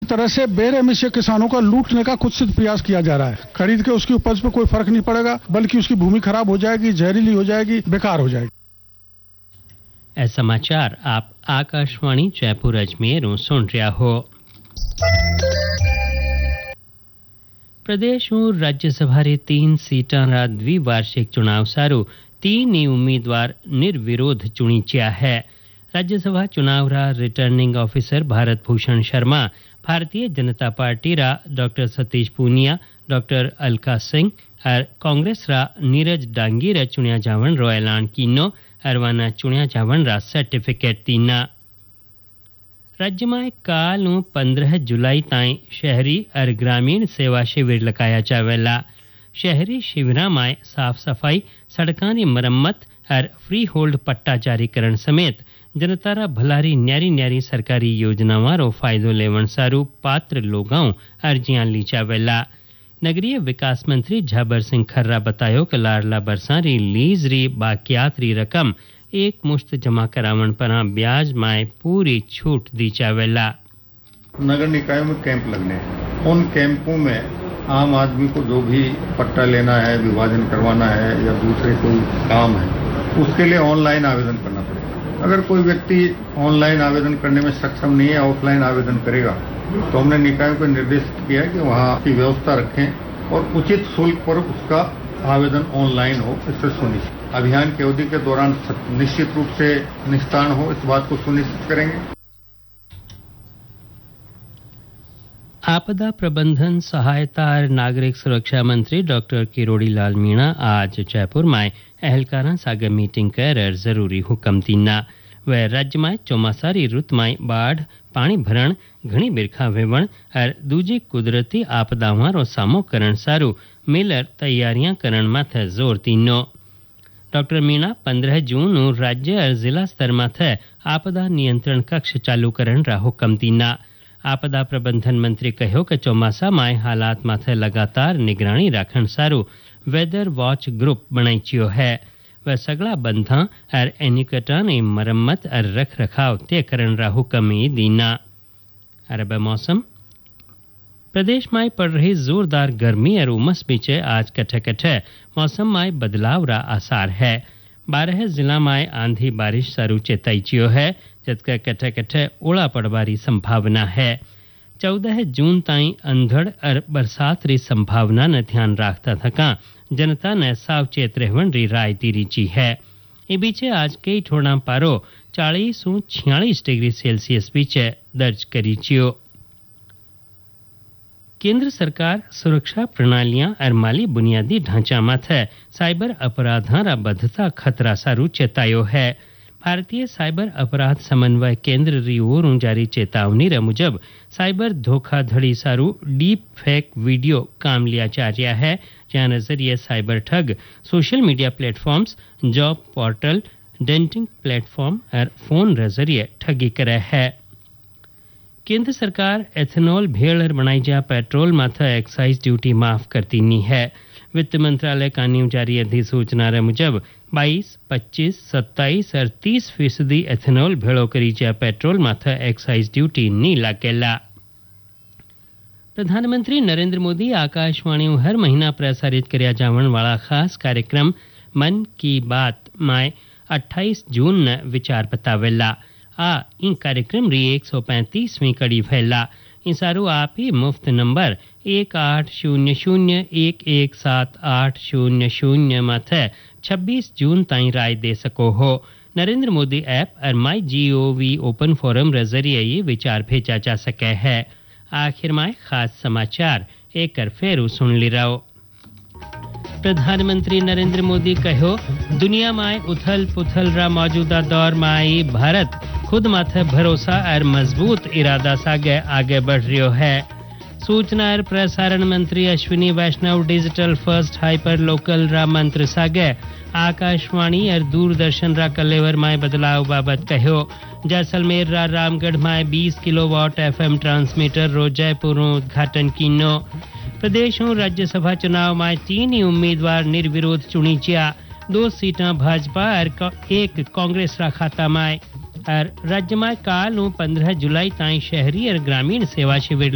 तरह से बेरहमी से किसानों का लूटने का कुत्सित प्रयास किया जा रहा है। खरीद के उसकी उपज पर कोई फर्क नहीं पड़ेगा, बल्कि उसकी भूमि खराब हो जाएगी, जहरीली हो जाएगी, बेकार हो जाएगी। ऐ समाचार आप आकाशवाणी जयपुर अजमेर सुन रहा हो। प्रदेश और राज्यसभा रे 3 सीटां रा द्विवार्षिक चुनाव सारू 3 उम्मीदवार निर्विरोध चुनीच्या है। राज्यसभा चुनाव रा returning officer Bharat Bhushan Sharma, Bharatiya Janata party रा डॉक्टर सतीश पूनिया, डॉक्टर अलका सिंह और कांग्रेस रा नीरज डांगी रा चुनिया जावन रो ऐलान कीनो अरवाना चुनिया जावन रा सर्टिफिकेट तीना। राज्य में काल 15 जुलाई ताईं शहरी और ग्रामीण सेवा शिविर लगाया जावेला। शहरी शिविरा में साफ सफाई, सड़कों की मरम्मत और फ्री होल्ड पट्टा जारीकरण समेत जनतारा भलारी न्यारी न्यारी सरकारी योजनाओं रो फायदो लेवन सारू पात्र लोगाओं अर्जियां ली जावेला। नगरीय विकास मंत्री झाबर सिंह खर्रा बतायो कि लाडला बरसारी लीज री बाकियात री रकम एक मुश्त जमा करावन पर ब्याज में पूरी छूट दी जावेला। नगर निकायों में कैंप लगने हैं, उन कैंपों में आम आदमी को जो भी पट्टा लेना है, विभाजन करवाना है या दूसरे कोई काम है, उसके लिए ऑनलाइन आवेदन करना पड़ेगा। अगर कोई व्यक्ति ऑनलाइन आवेदन करने में सक्षम नहीं है, ऑफलाइन आवेदन करेगा, तो हमने निकायों को निर्देशित किया है कि वहाँ की व्यवस्था रखें और उचित शुल्क पर उसका आवेदन ऑनलाइन हो, इससे सुनिश्चित अभियान की अवधि के दौरान निश्चित रूप से निस्तारण हो, इस बात को सुनिश्चित करेंगे। आपदा प्रबंधन, सहायता और नागरिक सुरक्षा मंत्री डॉक्टर किरोड़ी लाल मीणा आज जयपुर में अहलकारा सागे मीटिंग कर जरूरी हुक्म दीना। वह राज्य में चौमासारी रुत में बाढ़, पानी भरण, घणी बिरखा वेवण और दूजी कुदरती आपदाओं रो सामो करण सारू मिलर तैयारियां करण माथे जोर दीनो। डॉक्टर मीणा 15 जून राज्य और जिला स्तर माथे आपदा नियंत्रण कक्ष चालू करण रा हुक्म दीना। आपदा प्रबंधन मंत्री कहो कि चौमासा में हालात माथे लगातार निगरानी राखण सारू वेदर वॉच ग्रुप बनाईच्यो है। वह सगला बंधा और एनिकटा ने मरम्मत और रख रखाव तय करण रा हुक्म दीना। अरब मौसम प्रदेश में पड़ रही जोरदार गर्मी और उमस बीचे आज कटे कटे मौसम में बदलाव रा आसार है। 12 जिला में आंधी बारिश सारू चेताईचियो है, जबकि कटे कटे ओला पड़वारी संभावना है। 14 जून ताईं अंधड़ और बरसात री संभावना न ध्यान राखता थका जनता ने सावचेत रहवन री राय दी रीची है। ए बीचे आज कई ठोड़ा पारो 40 से 46 डिग्री सेल्सियस बीचे दर्ज करीचियो। केंद्र सरकार सुरक्षा प्रणालियां और माली बुनियादी ढांचा माथे साइबर अपराधां रा बढ़ता खतरा सारू चेतायो है। भारतीय साइबर अपराध समन्वय केंद्र री ओर जारी चेतावनी रे मुजब साइबर धोखाधड़ी सारू डीप फेक वीडियो काम लिया जा रहा है, जहां नजरिए साइबर ठग social media platforms, job portal, denting platform और फोन रे जरिए ठगी करे है। केंद्र सरकार एथेनॉल भेड़ बनाई जा पेट्रोल माथा एक्साइज ड्यूटी माफ करती नी है। वित्त मंत्रालय का न्यू जारी अधिसूचना रे मुजब 22, 25, 27 और 30% एथेनॉल भेड़ो करी जा पेट्रोल माथा एक्साइज ड्यूटी नी लागेला। प्रधानमंत्री नरेंद्र मोदी आकाशवाणी हर महीना प्रसारित करया जावन वाला खास कार्यक्रम मन की बात में 28 जून न विचार बतावेला। इन कार्यक्रम री 135वीं कड़ी फैला। इंसारू आप ही मुफ्त नंबर 1800117800 माथे 26 जून ताईं राय दे सको हो। नरेंद्र मोदी ऐप और माई GOV ओपन फोरम रे जरिए ये विचार भेजा जा सके है। आखिर में खास समाचार एक फेरू सुन ली रहो। प्रधानमंत्री नरेंद्र मोदी कहो, दुनिया में उथल पुथल रा मौजूदा दौर में भारत खुद माथे भरोसा और मजबूत इरादा सागे आगे बढ़ रही है। सूचना और प्रसारण मंत्री अश्विनी वैष्णव डिजिटल फर्स्ट हाइपर लोकल रा मंत्र सागे आकाशवाणी और दूरदर्शन रा कलेवर में बदलाव बाबत कहो। जैसलमेर रा रामगढ़ में 20 किलोवाट FM ट्रांसमीटर रो जयपुर उद्घाटन कीनो। प्रदेश और राज्यसभा चुनाव में 3 उम्मीदवार निर्विरोध चुनीचिया। 2 सीटां भाजपा और 1 कांग्रेस रा खाता में। और राज्य में काल 15 जुलाई ताईं शहरी और ग्रामीण सेवा शिविर